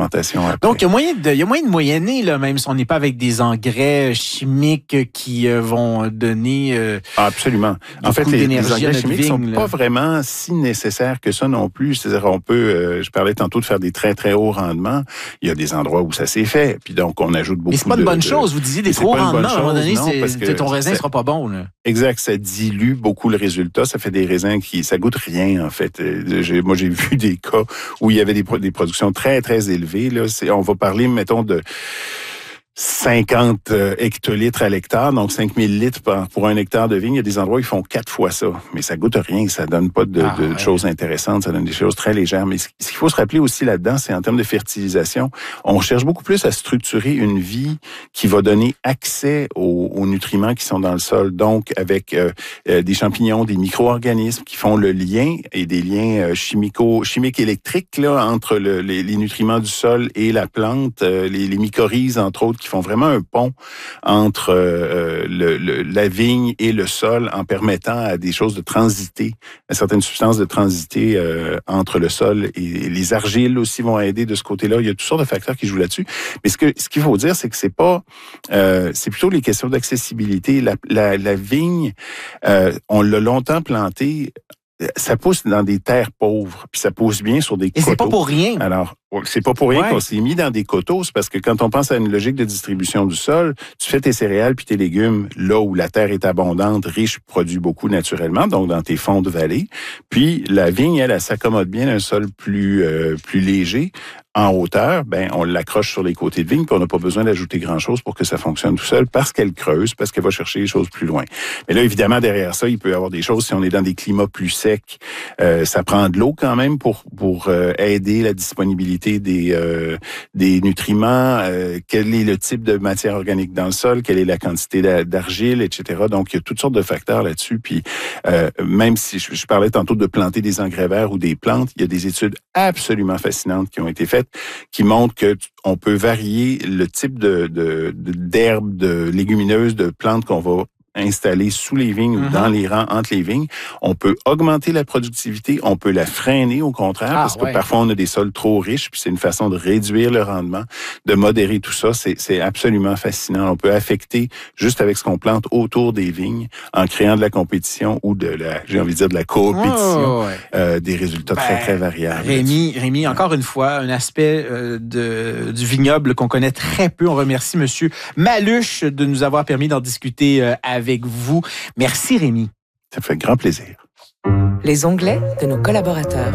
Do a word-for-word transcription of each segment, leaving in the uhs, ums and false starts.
fermentation après. Donc, il y a moyen de, il y a moyen de moyenner, là, même si on n'est pas avec des engrais chimiques qui euh, vont donner euh, ah, absolument. En fait, les, les engrais chimiques ne sont vigne, pas vraiment si nécessaires que ça non plus. C'est-à-dire, on peut, euh, je parlais tantôt de faire des très, très hauts rendements. Il y a des endroits où ça s'est fait. Puis donc, on ajoute beaucoup de... Mais c'est pas une bonne de, chose. Vous disiez des trop hauts rendements. À un moment donné, non, c'est, parce que ton raisin ne ça, sera pas bon. Là. Exact. Ça dilue beaucoup le résultat. Ça fait des raisins qui... Ça goûte rien, en fait. J'ai, moi, j'ai vu des cas où il y avait des, des productions très, très élevées. Là. C'est, on va parler, mettons, de cinquante hectolitres à l'hectare, donc cinq mille litres pour un hectare de vigne. Il y a des endroits où ils font quatre fois ça. Mais ça goûte rien, ça donne pas de, ah, de ouais. choses intéressantes, ça donne des choses très légères. Mais ce qu'il faut se rappeler aussi là-dedans, c'est en termes de fertilisation, on cherche beaucoup plus à structurer une vie qui va donner accès aux, aux nutriments qui sont dans le sol. Donc, avec euh, euh, des champignons, des micro-organismes qui font le lien et des liens euh, chimico, chimiques électriques là, entre le, les, les nutriments du sol et la plante, euh, les, les mycorhizes, entre autres, qui font vraiment un pont entre euh, le, le, la vigne et le sol en permettant à des choses de transiter, à certaines substances de transiter euh, entre le sol et les argiles aussi vont aider de ce côté-là. Il y a toutes sortes de facteurs qui jouent là-dessus. Mais ce que ce qu'il faut dire, c'est que c'est pas, euh, c'est plutôt les questions d'accessibilité. La, la, la vigne, euh, on l'a longtemps plantée. Ça pousse dans des terres pauvres, puis ça pousse bien sur des Et coteaux. c'est pas pour rien. Alors, c'est pas pour rien ouais. qu'on s'est mis dans des coteaux, c'est parce que quand on pense à une logique de distribution du sol, tu fais tes céréales puis tes légumes là où la terre est abondante, riche, produit beaucoup naturellement, donc dans tes fonds de vallée. Puis la vigne, elle, elle s'accommode bien d'un sol plus euh, plus léger. En hauteur, ben on l'accroche sur les côtés de vigne, puis on n'a pas besoin d'ajouter grand-chose pour que ça fonctionne tout seul, parce qu'elle creuse, parce qu'elle va chercher les choses plus loin. Mais là, évidemment, derrière ça, il peut y avoir des choses, si on est dans des climats plus secs, euh, ça prend de l'eau quand même pour pour euh, aider la disponibilité des euh, des nutriments, euh, quel est le type de matière organique dans le sol, quelle est la quantité d'argile, et cetera. Donc, il y a toutes sortes de facteurs là-dessus, puis euh, même si je, je parlais tantôt de planter des engrais verts ou des plantes, il y a des études absolument fascinantes qui ont été faites qui montrent que on peut varier le type de, de, de d'herbes, de légumineuses, de plantes qu'on va installées sous les vignes mm-hmm. ou dans les rangs entre les vignes. On peut augmenter la productivité, on peut la freiner au contraire, ah, parce que ouais. parfois on a des sols trop riches, puis c'est une façon de réduire le rendement, de modérer tout ça. C'est, c'est absolument fascinant. On peut affecter, juste avec ce qu'on plante autour des vignes, en créant de la compétition ou de la, j'ai envie de dire, de la coopétition, oh, ouais. euh, des résultats ben, très, très variables. Rémi, Rémi, encore une fois, un aspect euh, de, du vignoble qu'on connaît très peu. On remercie Monsieur Maluche de nous avoir permis d'en discuter euh, avec avec vous. Merci, Rémi. Ça fait grand plaisir. Les onglets de nos collaborateurs.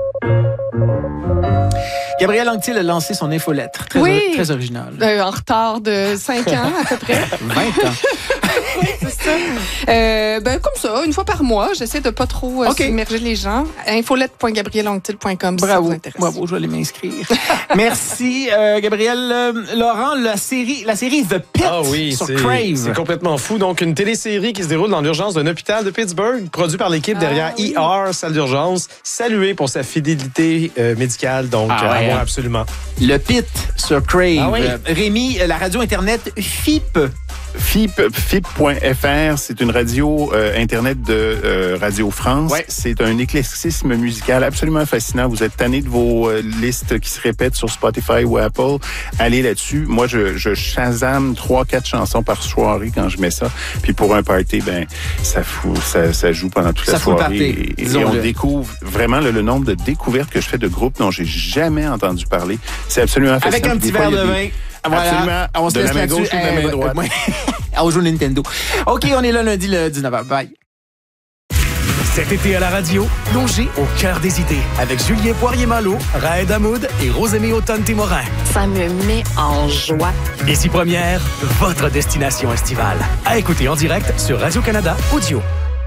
Gabrielle Anctil a lancé son infolettre. Très, oui. or- très original. Euh, en retard de cinq ans, à peu près. vingt ans. Oui, c'est ça. Euh, ben, comme ça, une fois par mois, j'essaie de pas trop euh, okay. submerger les gens. infolette point gabrielle anctil point com si bravo, ça vous intéresse. Bravo, je vais aller m'inscrire. Merci, euh, Gabrielle. Euh, Laurent, la série, la série The Pit ah oui, sur c'est, Crave. C'est complètement fou. Donc, une télésérie qui se déroule dans l'urgence d'un hôpital de Pittsburgh, produit par l'équipe ah, derrière oui. E R, salle d'urgence, saluée pour sa fidélité euh, médicale. Donc, ah, à ouais, voir hein. absolument. Le Pit sur Crave. Ah, oui. euh, Rémi, la radio Internet F I P. F I P, F I P point F R, c'est une radio euh, Internet de euh, Radio France. Ouais. C'est un éclectisme musical absolument fascinant. Vous êtes tanné de vos euh, listes qui se répètent sur Spotify ou Apple. Allez là-dessus. Moi, je, je shazam trois, quatre chansons par soirée quand je mets ça. Puis pour un party, ben ça fout, ça, ça joue pendant toute ça la soirée. Et, et, et on découvre vraiment le, le nombre de découvertes que je fais de groupes dont j'ai jamais entendu parler. C'est absolument fascinant. Avec un petit verre de vin. Voilà. Absolument. On se de laisse la main là-dessus. gauche ou de la main euh, droite. Ouais. On joue Nintendo. OK, on est là lundi le dix-neuf heures. Bye. Cet été à la radio, plongez au cœur des idées avec Julien Poirier-Malo, Raed Hamoud et Rosemée Automne-Témorin. Ça me met en joie. Ici Première, votre destination estivale. À écouter en direct sur Radio-Canada Audio.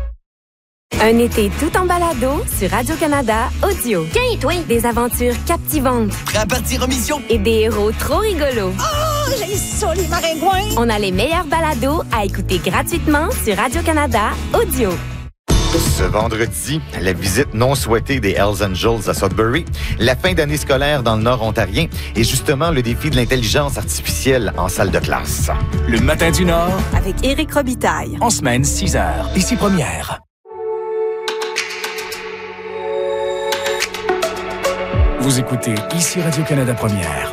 Un été tout en balado sur Radio-Canada Audio. Tiens, toi! Des aventures captivantes. Prêt à partir en mission? Et des héros trop rigolos. Oh, j'ai ça, les maringouins! On a les meilleurs balados à écouter gratuitement sur Radio-Canada Audio. Ce vendredi, la visite non souhaitée des Hells Angels à Sudbury, la fin d'année scolaire dans le Nord ontarien et justement le défi de l'intelligence artificielle en salle de classe. Le Matin du Nord avec Éric Robitaille. En semaine, six heures. Ici Première. Vous écoutez Ici Radio-Canada Première.